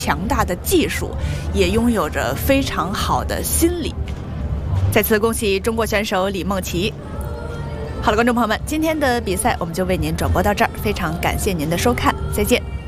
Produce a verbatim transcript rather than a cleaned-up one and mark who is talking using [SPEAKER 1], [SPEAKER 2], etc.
[SPEAKER 1] 强大的技术，也拥有着非常好的心理。再次恭喜中国选手李梦琪。好了，观众朋友们，今天的比赛我们就为您转播到这儿，非常感谢您的收看，再见。